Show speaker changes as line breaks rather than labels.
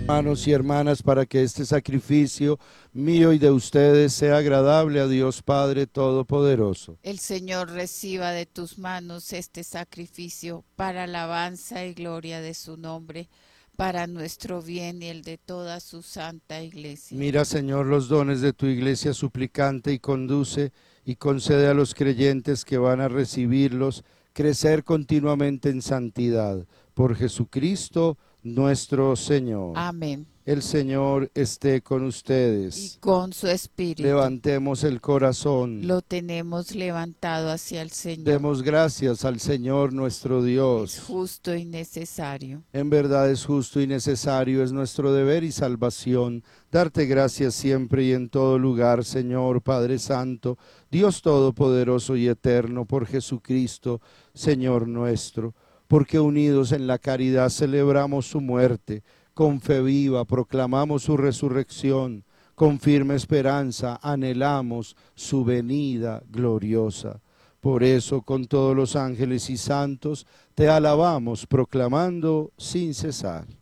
Hermanos y hermanas, para que este sacrificio mío y de ustedes sea agradable a Dios Padre Todopoderoso.
El Señor reciba de tus manos este sacrificio para alabanza y gloria de su nombre, para nuestro bien y el de toda su santa iglesia.
Mira, Señor, los dones de tu iglesia suplicante y conduce y concede a los creyentes que van a recibirlos crecer continuamente en santidad. Por Jesucristo nuestro Señor.
Amén.
El Señor esté con
Y
ustedes.
con su espíritu
Levantemos el corazón.
lo tenemos levantado hacia el Señor.
Demos gracias al Señor nuestro
Es
Dios.
justo y necesario.
En verdad es justo y necesario, es nuestro deber y salvación, darte gracias siempre y en todo lugar, Señor Padre Santo, Dios Todopoderoso y Eterno, por Jesucristo, Señor nuestro, porque unidos en la caridad celebramos su muerte, con fe viva proclamamos su resurrección, con firme esperanza anhelamos su venida gloriosa. Por eso, con todos los ángeles y santos, te alabamos proclamando sin cesar.